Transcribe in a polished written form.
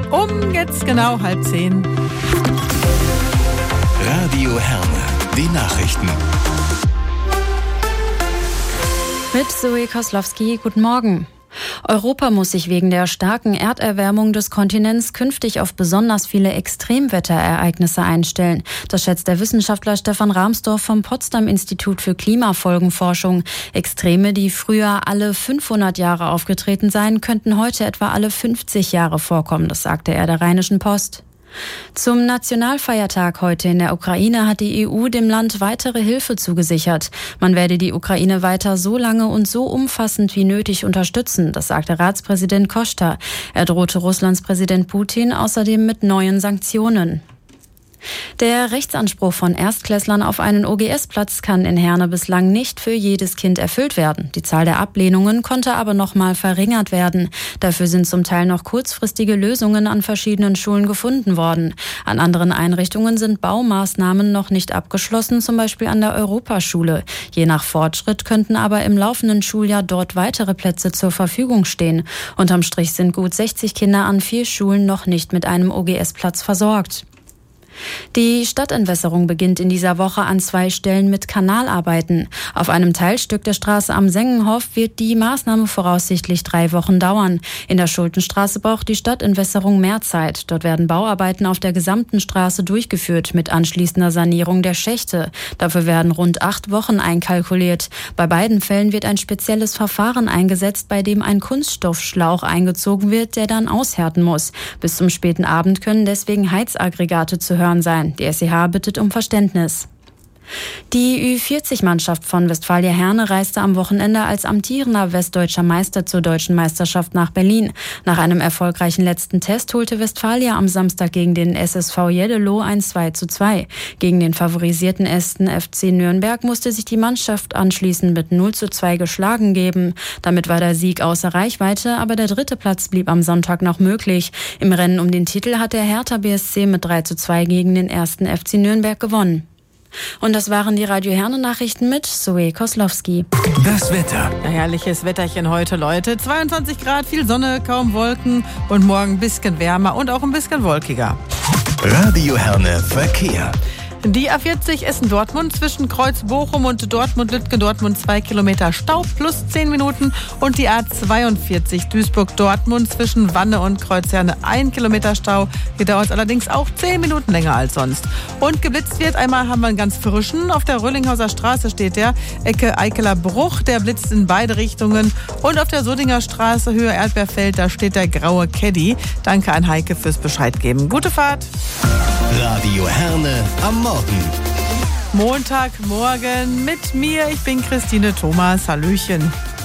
Jetzt genau 9:30. Radio Herne, die Nachrichten. Mit Zoe Koslowski, guten Morgen. Europa muss sich wegen der starken Erderwärmung des Kontinents künftig auf besonders viele Extremwetterereignisse einstellen. Das schätzt der Wissenschaftler Stefan Rahmsdorf vom Potsdam-Institut für Klimafolgenforschung. Extreme, die früher alle 500 Jahre aufgetreten seien, könnten heute etwa alle 50 Jahre vorkommen, das sagte er der Rheinischen Post. Zum Nationalfeiertag heute in der Ukraine hat die EU dem Land weitere Hilfe zugesichert. Man werde die Ukraine weiter so lange und so umfassend wie nötig unterstützen, das sagte Ratspräsident Kosta. Er drohte Russlands Präsident Putin außerdem mit neuen Sanktionen. Der Rechtsanspruch von Erstklässlern auf einen OGS-Platz kann in Herne bislang nicht für jedes Kind erfüllt werden. Die Zahl der Ablehnungen konnte aber noch mal verringert werden. Dafür sind zum Teil noch kurzfristige Lösungen an verschiedenen Schulen gefunden worden. An anderen Einrichtungen sind Baumaßnahmen noch nicht abgeschlossen, zum Beispiel an der Europaschule. Je nach Fortschritt könnten aber im laufenden Schuljahr dort weitere Plätze zur Verfügung stehen. Unterm Strich sind gut 60 Kinder an 4 Schulen noch nicht mit einem OGS-Platz versorgt. Die Stadtentwässerung beginnt in dieser Woche an 2 Stellen mit Kanalarbeiten. Auf einem Teilstück der Straße am Sengenhof wird die Maßnahme voraussichtlich 3 Wochen dauern. In der Schultenstraße braucht die Stadtentwässerung mehr Zeit. Dort werden Bauarbeiten auf der gesamten Straße durchgeführt mit anschließender Sanierung der Schächte. Dafür werden rund 8 Wochen einkalkuliert. Bei beiden Fällen wird ein spezielles Verfahren eingesetzt, bei dem ein Kunststoffschlauch eingezogen wird, der dann aushärten muss. Bis zum späten Abend können deswegen Heizaggregate zu hören sein. Die SEH bittet um Verständnis. Die Ü40-Mannschaft von Westfalia Herne reiste am Wochenende als amtierender westdeutscher Meister zur deutschen Meisterschaft nach Berlin. Nach einem erfolgreichen letzten Test holte Westfalia am Samstag gegen den SSV Jeddelo ein 2:2. Gegen den favorisierten 1. FC Nürnberg musste sich die Mannschaft anschließend mit 0:2 geschlagen geben. Damit war der Sieg außer Reichweite, aber der 3. Platz blieb am Sonntag noch möglich. Im Rennen um den Titel hat der Hertha BSC mit 3:2 gegen den 1. FC Nürnberg gewonnen. Und das waren die Radio Herne Nachrichten mit Zoe Koslowski. Das Wetter. Ja, herrliches Wetterchen heute, Leute. 22 Grad, viel Sonne, kaum Wolken und morgen ein bisschen wärmer und auch ein bisschen wolkiger. Radio Herne Verkehr. Die A40 Essen-Dortmund zwischen Kreuz-Bochum und Dortmund-Lütgen, Dortmund 2 Kilometer Stau plus 10 Minuten und die A42 Duisburg-Dortmund zwischen Wanne und Kreuzherne 1 Kilometer Stau. Hier dauert es allerdings auch 10 Minuten länger als sonst. Und geblitzt wird, einmal haben wir einen ganz frischen, auf der Röllinghauser Straße steht der, Ecke Eikeler Bruch, der blitzt in beide Richtungen. Und auf der Sodinger Straße, Höhe Erdbeerfeld, da steht der graue Caddy. Danke an Heike fürs Bescheid geben. Gute Fahrt! Radio Herne am Morgen. Montagmorgen mit mir. Ich bin Christine Thomas. Hallöchen.